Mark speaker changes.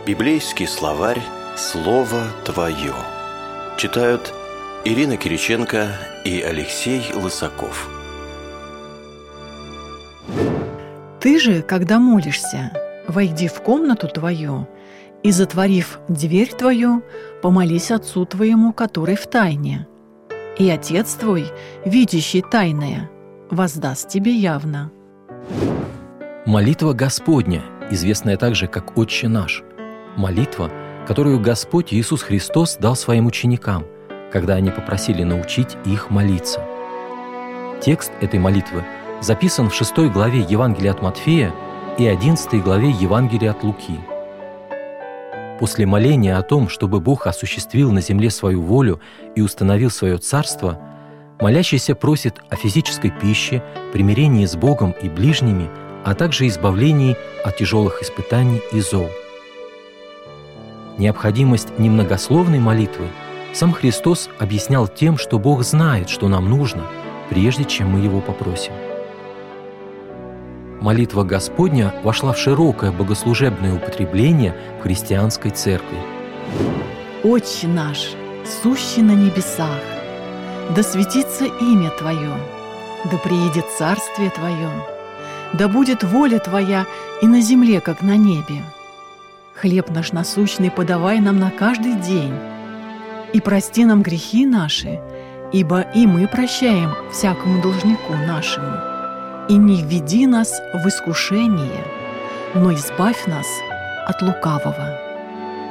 Speaker 1: Библейский словарь «Слово Твое». Читают Ирина Кириченко и Алексей Лысаков.
Speaker 2: Ты же, когда молишься, войди в комнату твою и, затворив дверь твою, помолись Отцу твоему, который в тайне. И Отец твой, видящий тайное, воздаст тебе явно.
Speaker 3: Молитва Господня, известная также как «Отче наш». Молитва, которую Господь Иисус Христос дал своим ученикам, когда они попросили научить их молиться. Текст этой молитвы записан в 6 главе Евангелия от Матфея и 11 главе Евангелия от Луки. После моления о том, чтобы Бог осуществил на земле свою волю и установил свое царство, молящийся просит о физической пище, примирении с Богом и ближними, а также избавлении от тяжелых испытаний и зол. Необходимость немногословной молитвы сам Христос объяснял тем, что Бог знает, что нам нужно, прежде чем мы Его попросим. Молитва Господня вошла в широкое богослужебное употребление в христианской церкви.
Speaker 2: «Отче наш, сущий на небесах, да светится имя Твое, да приидет царствие Твое, да будет воля Твоя и на земле, как на небе. Хлеб наш насущный подавай нам на каждый день, и прости нам грехи наши, ибо и мы прощаем всякому должнику нашему. И не введи нас в искушение, но избавь нас от лукавого».